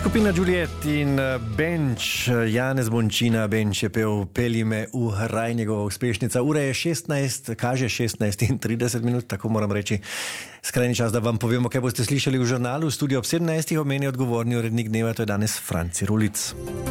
Skupina Juliet in Benč, Janez Bončina, Benč je pel Pelji me v raj, njegova uspešnica. Ura je 16, kaže 16 in 30 minut, tako moram reči. Skrajni čas, da vam povemo, kaj boste slišali v žurnalu. V studiu ob 17. omeni odgovorni urednik dneva, to je danes Franci Rulic.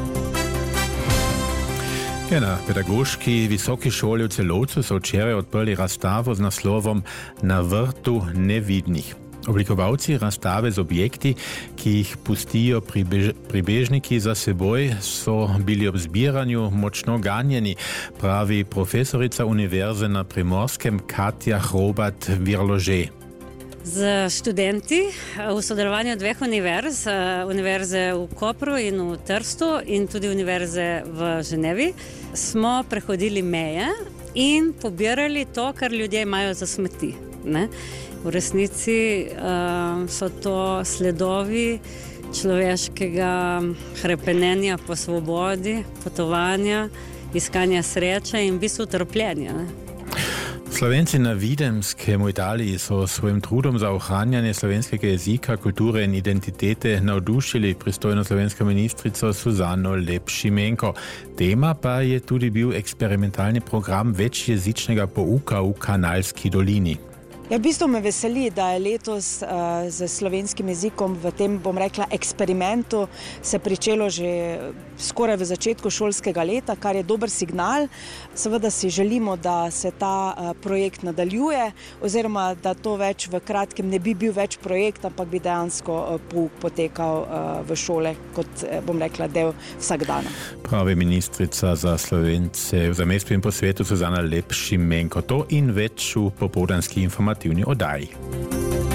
Na pedagoški visoki šoli v Celovcu so včeraj odprli razstavo z naslovom Na vrtu nevidnih. Oblikovalci razstave z objekti, ki jih pustijo pribežniki za seboj, so bili ob zbiranju močno ganjeni, pravi profesorica Univerze na Primorskem Katja Hrobat-Virlože. Z študenti v sodelovanju dveh univerz, Univerze v Kopru in v Trstu in tudi Univerze v Ženevi, smo prehodili meje in pobirali to, kar ljudje imajo za smeti. Ne? V resnici so to sledovi človeškega hrepenenja po svobodi, potovanja, iskanja sreče in v bistvu trpljenja. Ne? Slovenci na Videmskem v Italiji so svojim trudom za ohranjanje slovenskega jezika, kulture in identitete navdušili pristojno slovensko ministrico Suzano Lep-Šimenko. Tema pa je tudi bil eksperimentalni program večjezičnega pouka v Kanalski dolini. Ja, v bistvu me veseli, da je letos z slovenskim jezikom v tem, bom rekla, eksperimentu se pričelo že skoraj v začetku šolskega leta, kar je dober signal. Seveda si želimo, da se ta projekt nadaljuje oziroma da to več v kratkem ne bi bil več projekt, ampak bi dejansko pouk potekal v šole kot, bom rekla, del vsakdana. Pravi ministrica za Slovence v zamestju in po svetu Suzana Lep-Šimenko. To in več v popoldanski informativni oddaji.